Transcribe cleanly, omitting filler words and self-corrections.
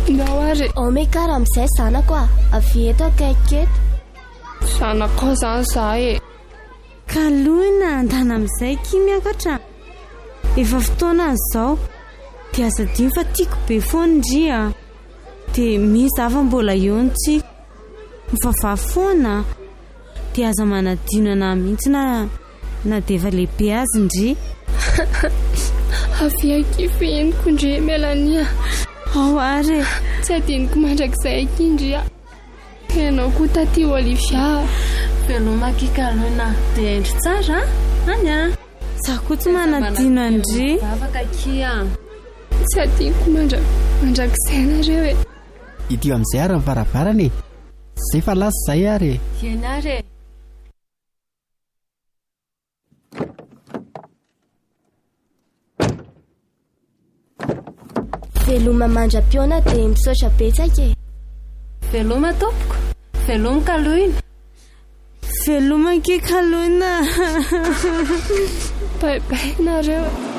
Ndao ary omekara amin'izay zanako avy eto akaiky eto zanako zany zah e kaloina andana amin'izay ki miakatra efa fotoana izao dia aza dimy fa tiako be foana ndria dia misy afa mbola eontsika mifavaha foana dia aza manadinana mihitsy na dia efa lehibe azy ndri avy akify eniko ndri Melania ao ary tsy adiniko mandrakizay akindria ianao koa taty Olivia velomaki kaloina dia endry tsara any a zaho koa tsy manadino andri afaka kia tsy adiniko mandrakizay nareo e ity amin'izay ary mivaravarana zay fa lasa izay ary eny ary veloma mandra-piona dia misaotra betsaka e veloma tompoko veloma kaloina veloma ke kaloina bye nareo